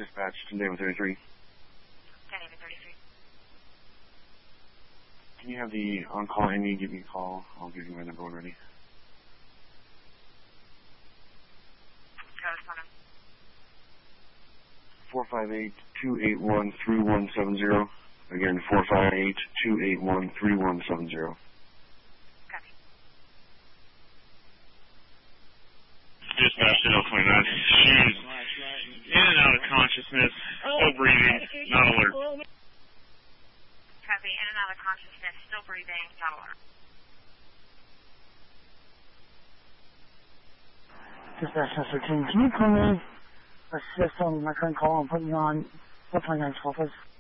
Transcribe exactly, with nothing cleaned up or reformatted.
Dispatch to David thirty-three. ten David thirty-three. Can you have the on-call Amy give me a call? I'll give you my number when ready. four five eight, two eight one, three one seven zero. Again, four five eight, two eight one, three one seven zero. Copy. Dispatch to L twenty-nine. She's in and out of consciousness, still breathing, not alert. Copy. In and out of consciousness, still breathing, not alert. Dispatch thirteen, can you call me assist on my current call and put me on four twenty-nine's office?